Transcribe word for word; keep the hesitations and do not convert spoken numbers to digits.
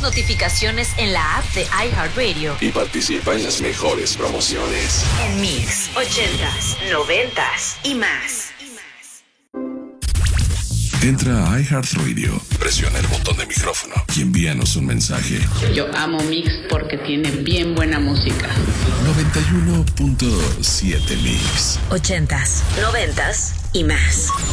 notificaciones en la app de iHeartRadio y participa en las mejores promociones. En Mix, ochentas, noventas y más. Entra a iHeartRadio, presiona el botón de micrófono y envíanos un mensaje. Yo amo Mix porque tiene bien buena música. noventa y uno punto siete Mix. Ochentas, noventas y más.